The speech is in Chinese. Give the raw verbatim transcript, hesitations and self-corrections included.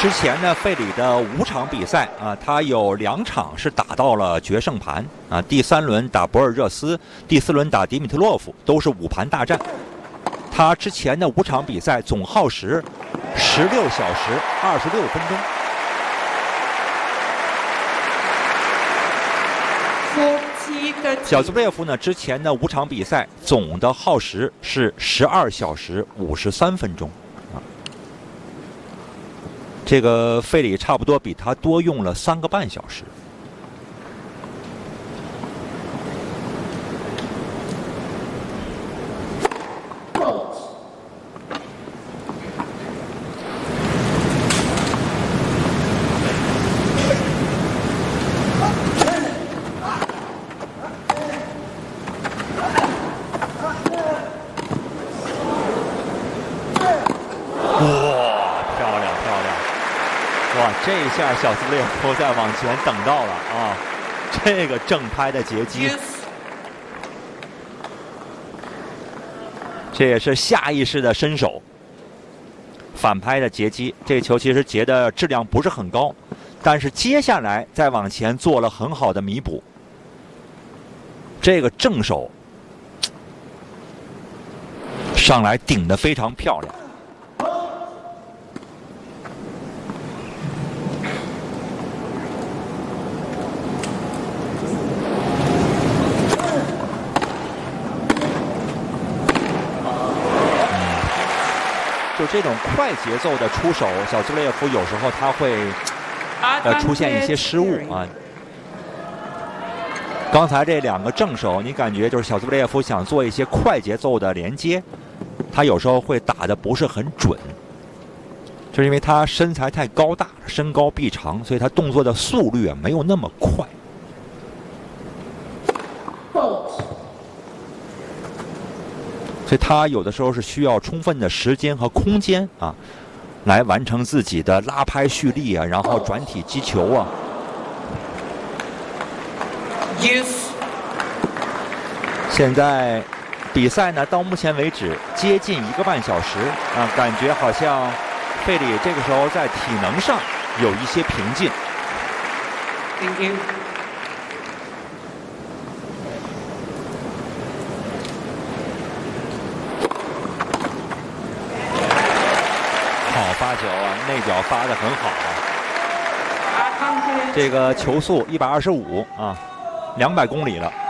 之前呢，费里的五场比赛啊，他有两场是打到了决胜盘啊。第三轮打博尔热斯，第四轮打迪米特洛夫，都是五盘大战。他之前的五场比赛总耗时十六小时二十六分钟。小兹布列夫呢，之前的五场比赛总的耗时是十二小时五十三分钟。这个费里差不多比他多用了三个半小时。这一下小兹布列夫在往前等到了啊，这个正拍的截击，这也是下意识的伸手反拍的截击。这个球其实截的质量不是很高，但是接下来再往前做了很好的弥补。这个正手上来顶得非常漂亮。就这种快节奏的出手，小兹布列夫有时候他会呃出现一些失误啊。刚才这两个正手，你感觉就是小兹布列夫想做一些快节奏的连接，他有时候会打得不是很准，就是因为他身材太高大，身高臂长，所以他动作的速率啊没有那么快。所以他有的时候是需要充分的时间和空间啊，来完成自己的拉拍蓄力啊，然后转体击球啊。Yes. 现在比赛呢，到目前为止接近一个半小时啊，感觉好像费里这个时候在体能上有一些瓶颈。 Thank you. 发球啊，内角发得很好啊！这个球速一百二十五啊，两百公里了。